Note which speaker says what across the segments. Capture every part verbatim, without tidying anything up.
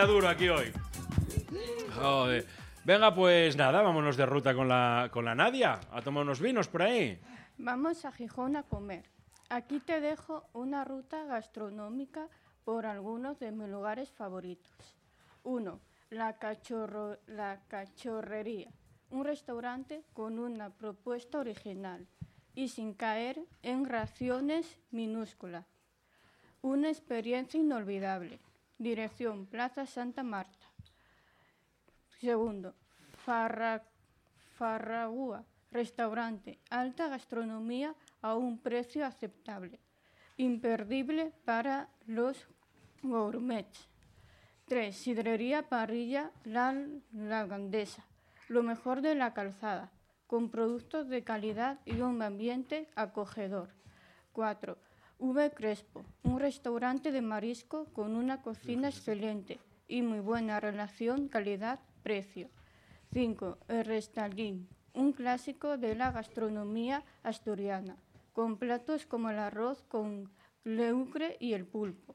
Speaker 1: duro aquí hoy. Joder. Venga, pues nada, vámonos de ruta con la, con la Nadia. A tomar unos vinos por ahí.
Speaker 2: Vamos a Gijón a comer. Aquí te dejo una ruta gastronómica por algunos de mis lugares favoritos. uno. La, Cachorro, la Cachorrería. Un restaurante con una propuesta original y sin caer en raciones minúsculas. Una experiencia inolvidable. Dirección Plaza Santa Marta. Segundo, Farra, Farragúa, restaurante, alta gastronomía a un precio aceptable, imperdible para los gourmets. Tres, Sidrería Parrilla La Lagandesa, lo mejor de la calzada, con productos de calidad y un ambiente acogedor. Cuatro, V Crespo, un restaurante de marisco con una cocina excelente y muy buena relación calidad-precio. cinco. El Restallín, un clásico de la gastronomía asturiana, con platos como el arroz con leucre y el pulpo.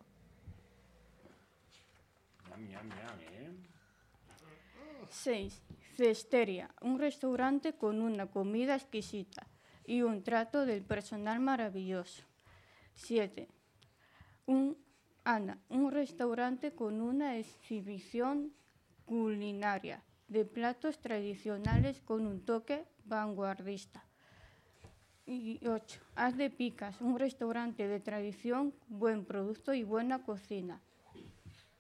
Speaker 2: seis. Cesteria, un restaurante con una comida exquisita y un trato del personal maravilloso. siete. Un Ana, un restaurante con una exhibición culinaria de platos tradicionales con un toque vanguardista. Y ocho. Haz de Picas, un restaurante de tradición, buen producto y buena cocina,